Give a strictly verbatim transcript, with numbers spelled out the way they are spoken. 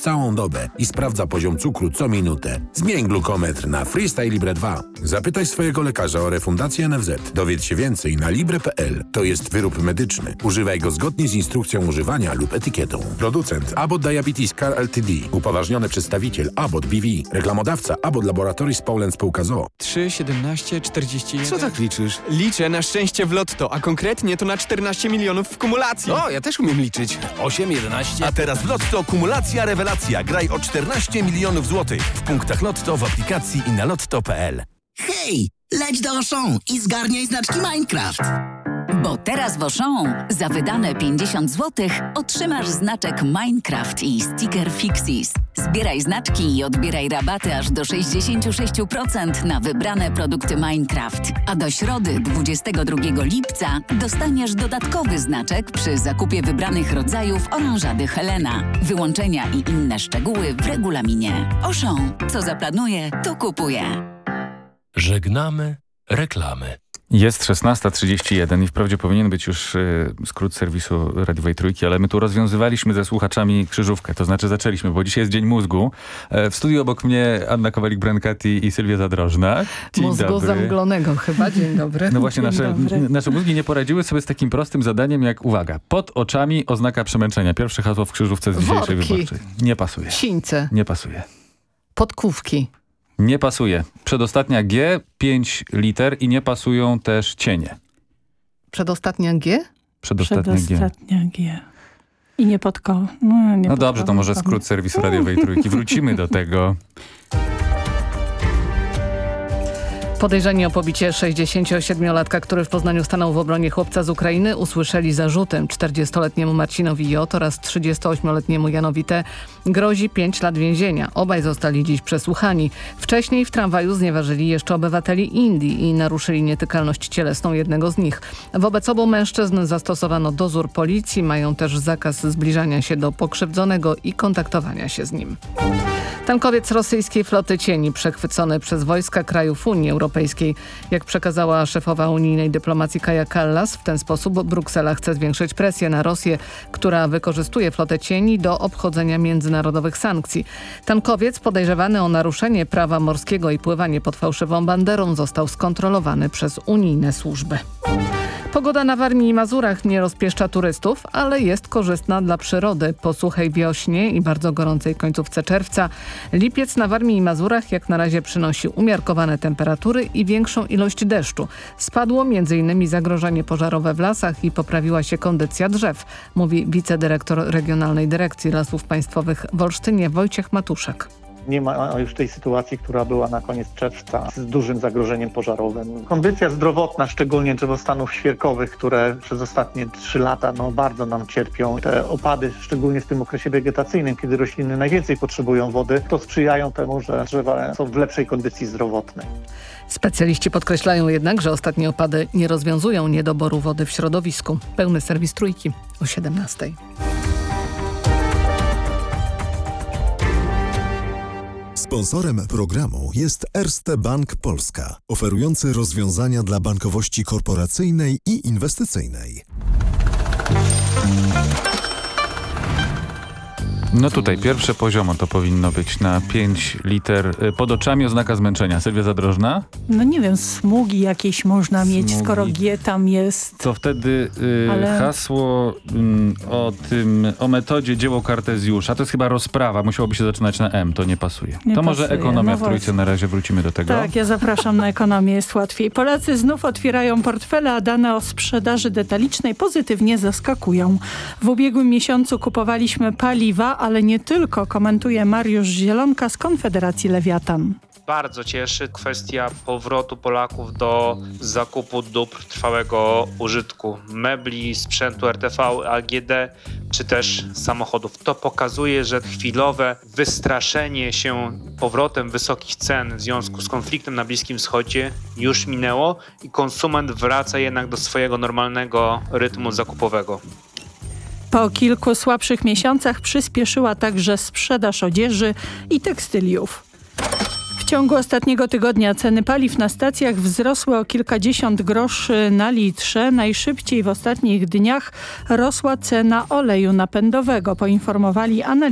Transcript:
całą dobę i sprawdza poziom cukru co minutę. Zmień glukometr na Freestyle Libre dwa. Zapytaj swojego lekarza o refundację N F Z. Dowiedz się więcej na libre kropka p l. To jest wyrób medyczny. Używaj go zgodnie z instrukcją używania lub etykietą. Producent Abbott Diabetes Care Ltd. Upoważniony przedstawiciel Abbott B V. Reklamodawca Abbott Laboratories Poland Spółka z o o. trzy, siedemnaście, czterdzieści jeden. Co tak liczysz? Liczę na szczęście w lotto, a konkretnie to na czternaście milionów w kumulacji. O, ja też umiem liczyć. osiem, jedenaście. A teraz w Lotto kumulacja rewelacja. Graj o czternaście milionów złotych. W punktach Lotto, w aplikacji i na lotto kropka p l. Hej, leć do Auchan i zgarniaj znaczki Minecraft. Bo teraz w Auchan za wydane pięćdziesiąt złotych otrzymasz znaczek Minecraft i sticker Fixis. Zbieraj znaczki i odbieraj rabaty aż do sześćdziesiąt sześć procent na wybrane produkty Minecraft. A do środy dwudziestego drugiego lipca dostaniesz dodatkowy znaczek przy zakupie wybranych rodzajów oranżady Helena. Wyłączenia i inne szczegóły w regulaminie. Auchan. Co zaplanuje, to kupuje. Żegnamy reklamy. Jest szesnasta trzydzieści jeden i wprawdzie powinien być już y, skrót serwisu radiowej Trójki, ale my tu rozwiązywaliśmy ze słuchaczami krzyżówkę, to znaczy zaczęliśmy, bo dzisiaj jest Dzień Mózgu. E, w studiu obok mnie Anna Kowalik-Brankati i Sylwia Zadrożna. Dzień Mózgu dobry. zamglonego chyba. Dzień dobry. No właśnie, Dzień nasze, dobry. nasze mózgi nie poradziły sobie z takim prostym zadaniem jak, uwaga, pod oczami oznaka przemęczenia. Pierwsze hasło w krzyżówce z dzisiejszej Worki. wyborczej. Nie pasuje. Sińce. Nie pasuje. Podkówki. Nie pasuje. Przedostatnia G, pięć liter i nie pasują też cienie. Przedostatnia G? Przedostatnia G. Przedostatnia G. I nie pod koło. No, nie No pod dobrze, koło, to może pewnie. skrót serwisu radiowej Trójki. Wrócimy do tego. Podejrzeni o pobicie sześćdziesięciosiedmiolatka, który w Poznaniu stanął w obronie chłopca z Ukrainy, usłyszeli zarzuty. czterdziestoletniemu Marcinowi J. oraz trzydziestoośmioletniemu Janowi T. grozi pięć lat więzienia. Obaj zostali dziś przesłuchani. Wcześniej w tramwaju znieważyli jeszcze obywateli Indii i naruszyli nietykalność cielesną jednego z nich. Wobec obu mężczyzn zastosowano dozór policji. Mają też zakaz zbliżania się do pokrzywdzonego i kontaktowania się z nim. Tankowiec rosyjskiej floty cieni przechwycony przez wojska krajów Unii Europejskiej. Jak przekazała szefowa unijnej dyplomacji Kaja Kallas, w ten sposób Bruksela chce zwiększyć presję na Rosję, która wykorzystuje flotę cieni do obchodzenia międzynarodowych sankcji. Tankowiec podejrzewany o naruszenie prawa morskiego i pływanie pod fałszywą banderą został skontrolowany przez unijne służby. Pogoda na Warmii i Mazurach nie rozpieszcza turystów, ale jest korzystna dla przyrody. Po suchej wiośnie i bardzo gorącej końcówce czerwca lipiec na Warmii i Mazurach jak na razie przynosi umiarkowane temperatury i większą ilość deszczu. Spadło między innymi zagrożenie pożarowe w lasach i poprawiła się kondycja drzew, mówi wicedyrektor Regionalnej Dyrekcji Lasów Państwowych w Olsztynie Wojciech Matuszek. Nie ma już tej sytuacji, która była na koniec czerwca z dużym zagrożeniem pożarowym. Kondycja zdrowotna, szczególnie drzewostanów świerkowych, które przez ostatnie trzy lata no, bardzo nam cierpią. Te opady, szczególnie w tym okresie wegetacyjnym, kiedy rośliny najwięcej potrzebują wody, to sprzyjają temu, że drzewa są w lepszej kondycji zdrowotnej. Specjaliści podkreślają jednak, że ostatnie opady nie rozwiązują niedoboru wody w środowisku. Pełny serwis Trójki o siedemnastej. Sponsorem programu jest Erste Bank Polska, oferujący rozwiązania dla bankowości korporacyjnej i inwestycyjnej. No tutaj pierwsze poziomo to powinno być na pięć liter. Pod oczami oznaka zmęczenia. Sylwia Zadrożna? No nie wiem, smugi jakieś można mieć, Smugi. skoro G tam jest. To wtedy y, Ale- hasło y, o tym, o metodzie dzieło Kartezjusza, to jest chyba rozprawa, musiałoby się zaczynać na M, to nie pasuje. Nie to może pasuje, ekonomia no w Trójce, właśnie. na razie wrócimy do tego. Tak, ja zapraszam na ekonomię, jest łatwiej. Polacy znów otwierają portfele, a dane o sprzedaży detalicznej pozytywnie zaskakują. W ubiegłym miesiącu kupowaliśmy paliwa, ale nie tylko, komentuje Mariusz Zielonka z Konfederacji Lewiatan. Bardzo cieszy kwestia powrotu Polaków do zakupu dóbr trwałego użytku, mebli, sprzętu R T V, A G D czy też samochodów. To pokazuje, że chwilowe wystraszenie się powrotem wysokich cen w związku z konfliktem na Bliskim Wschodzie już minęło i konsument wraca jednak do swojego normalnego rytmu zakupowego. Po kilku słabszych miesiącach przyspieszyła także sprzedaż odzieży i tekstyliów. W ciągu ostatniego tygodnia ceny paliw na stacjach wzrosły o kilkadziesiąt groszy na litrze. Najszybciej w ostatnich dniach rosła cena oleju napędowego, poinformowali analitycy.